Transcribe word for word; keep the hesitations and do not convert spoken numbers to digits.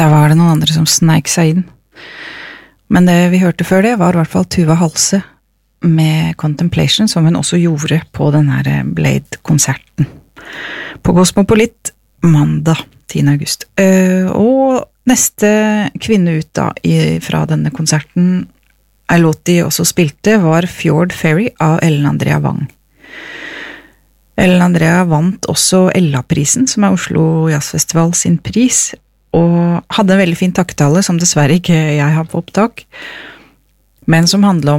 Der var det noen andre som sneik seg inn. Men det vi hørte før det var i hvert fall Tuva Halse med Contemplation, som hun også gjorde på den her Blade-konserten. På Cosmopolit mandag tiende august. Uh, og neste kvinne ut da i, fra denne konserten, en låt de også spilte, var Fjord Ferry av Ellen Andrea Wang. Ellen Andrea vant også Ella-prisen, som er Oslo Jazzfestival sin pris, og hadde en veldig fin takketale, som dessverre ikke jeg har på opptak, men som handler om